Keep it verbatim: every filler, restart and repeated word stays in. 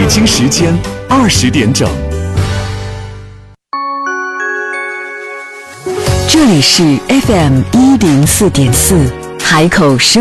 北京时间二十点整。 这里是 F M 一零四点四海口生